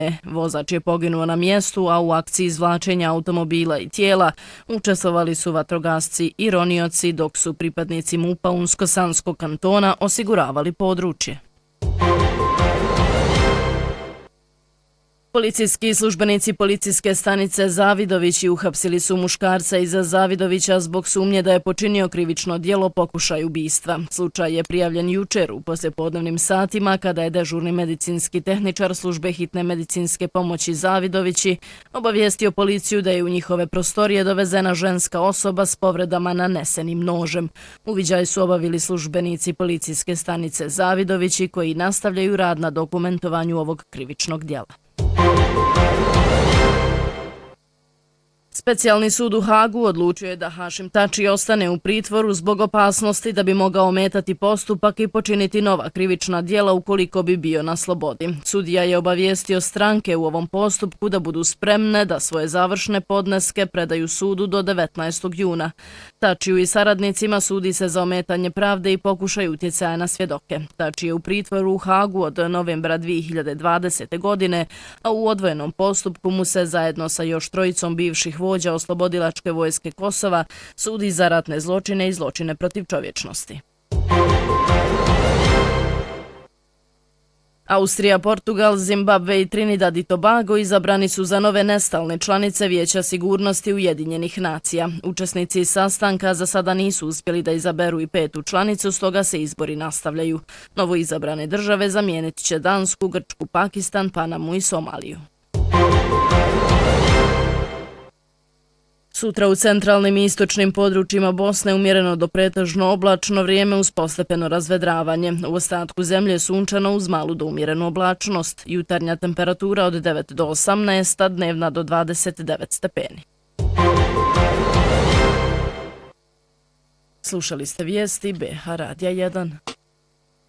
Vozač je poginuo na mjestu, a u akciji izvlačenja automobila i tijela učestvovali su vatrogasci i ronioci, dok su pripadnici MUP-a Unsko-Sanskog kantona osiguravali područje. Policijski službenici policijske stanice Zavidovići uhapsili su muškarca iz Zavidovića zbog sumnje da je počinio krivično djelo pokušaj ubistva. Slučaj je prijavljen jučer u poslijepodnevnim satima kada je dežurni medicinski tehničar službe hitne medicinske pomoći Zavidovići obavijestio policiju da je u njihove prostorije dovezena ženska osoba s povredama nanesenim nožem. Uviđaj su obavili službenici policijske stanice Zavidovići koji nastavljaju rad na dokumentovanju ovog krivičnog djela. Specijalni sud u Hagu odlučio je da Hašim Tači ostane u pritvoru zbog opasnosti da bi mogao ometati postupak i počiniti nova krivična djela ukoliko bi bio na slobodi. Sudija je obavijestio stranke u ovom postupku da budu spremne da svoje završne podneske predaju sudu do 19. juna. Tačiju i saradnicima sudi se za ometanje pravde i pokušaj utjecaja na svjedoke. Tači je u pritvoru u Hagu od novembra 2020. godine, a u odvojenom postupku mu se zajedno sa još trojicom bivših vođa Oslobodilačke vojske Kosova sudi za ratne zločine i zločine protiv čovječnosti. Austrija, Portugal, Zimbabve i Trinidad i Tobago izabrani su za nove nestalne članice Vijeća sigurnosti Ujedinjenih nacija. Učesnici sastanka za sada nisu uspjeli da izaberu i petu članicu, stoga se izbori nastavljaju. Novo izabrane države zamijenit će Dansku, Grčku, Pakistan, Panamu i Somaliju. Sutra u centralnim i istočnim područjima Bosne umjereno do pretežno oblačno vrijeme uz postepeno razvedravanje. U ostatku zemlje sunčano uz malu do umjerenu oblačnost. Jutarnja temperatura od 9 do 18, a dnevna do 29 stepeni. Slušali ste vijesti BH Radija 1.